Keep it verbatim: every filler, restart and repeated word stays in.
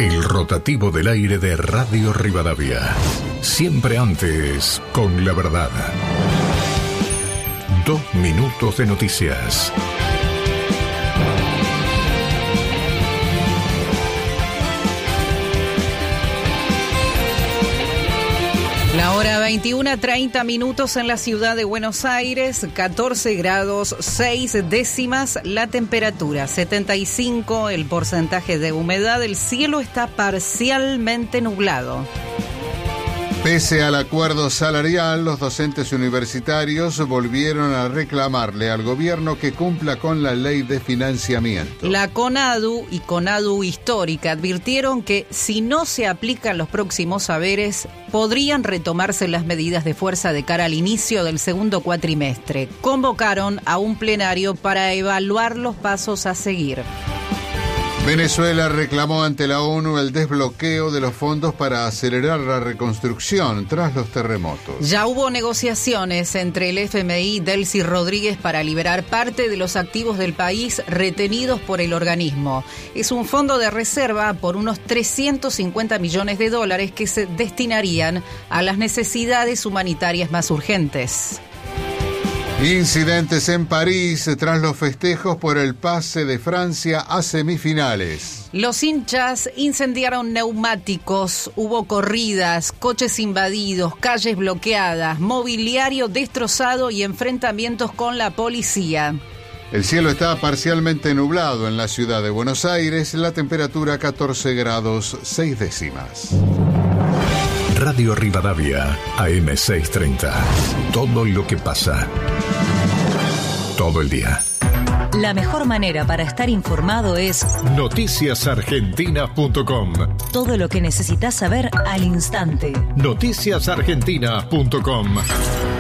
El rotativo del aire de Radio Rivadavia. Siempre antes, con la verdad. Dos minutos de noticias. La hora veintiuna, treinta minutos en la ciudad de Buenos Aires, catorce grados, seis décimas la temperatura, setenta y cinco el porcentaje de humedad, el cielo está parcialmente nublado. Pese al acuerdo salarial, los docentes universitarios volvieron a reclamarle al gobierno que cumpla con la ley de financiamiento. La CONADU y CONADU Histórica advirtieron que si no se aplican los próximos saberes, podrían retomarse las medidas de fuerza de cara al inicio del segundo cuatrimestre. Convocaron a un plenario para evaluar los pasos a seguir. Venezuela reclamó ante la ONU el desbloqueo de los fondos para acelerar la reconstrucción tras los terremotos. Ya hubo negociaciones entre el F M I y Delcy Rodríguez para liberar parte de los activos del país retenidos por el organismo. Es un fondo de reserva por unos trescientos cincuenta millones de dólares que se destinarían a las necesidades humanitarias más urgentes. Incidentes en París tras los festejos por el pase de Francia a semifinales. Los hinchas incendiaron neumáticos, hubo corridas, coches invadidos, calles bloqueadas, mobiliario destrozado y enfrentamientos con la policía. El cielo está parcialmente nublado en la ciudad de Buenos Aires, la temperatura catorce grados, seis décimas. Radio Rivadavia, A M seiscientos treinta. Todo lo que pasa. Todo el día. La mejor manera para estar informado es noticias argentinas punto com. Todo lo que necesitas saber al instante. noticias argentinas punto com.